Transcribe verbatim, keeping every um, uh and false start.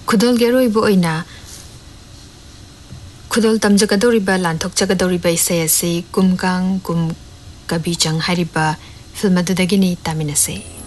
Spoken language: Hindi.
खुदल गेरोइबो ओइना खुदल तमजगदोरिबा लांथोकजगदोरिबा इसे असे कुमकांग कुम कबीचंग हारिबा फिल्म अदुदगिनी तामिनसे।